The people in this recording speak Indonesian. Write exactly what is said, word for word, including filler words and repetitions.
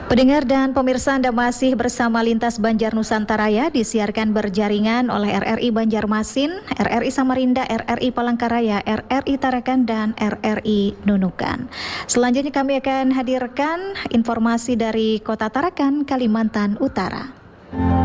Pendengar dan pemirsa, Anda masih bersama Lintas Banjar Nusantara ya, disiarkan berjaringan oleh R R I Banjarmasin, R R I Samarinda, R R I Palangkaraya, R R I Tarakan, dan R R I Nunukan. Selanjutnya kami akan hadirkan informasi dari Kota Tarakan, Kalimantan Utara.